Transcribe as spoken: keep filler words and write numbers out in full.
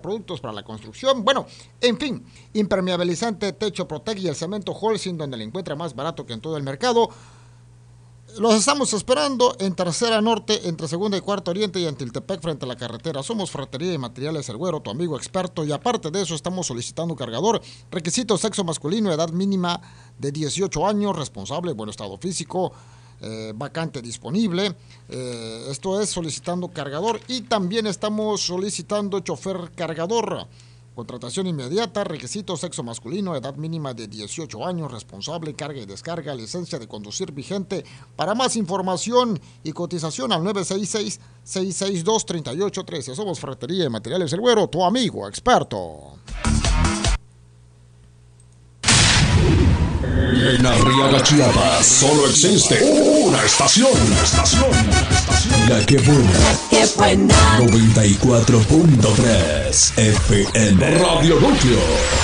productos para la construcción. Bueno, en fin, impermeabilizante, techo Protec y el cemento Holcim, donde le encuentra más barato que en todo el mercado. Los estamos esperando en Tercera Norte, entre Segunda y Cuarta Oriente y en Tiltepec frente a la carretera. Somos Ferretería y Materiales El Güero, tu amigo experto, y aparte de eso estamos solicitando cargador. Requisitos: sexo masculino, edad mínima de dieciocho años, responsable, buen estado físico, eh, vacante disponible. Eh, esto es solicitando cargador, y también estamos solicitando chofer cargador. Contratación inmediata, requisitos: sexo masculino, edad mínima de dieciocho años, responsable, carga y descarga, licencia de conducir vigente. Para más información y cotización al nueve seis seis, seis seis dos, tres ocho uno tres. Somos Ferretería y Materiales El Güero, tu amigo experto. En Arriaga, Chiapas, solo existe una estación, una estación, una estación. La que buena. La que buena. noventa y cuatro punto tres F M. Radio Núcleo.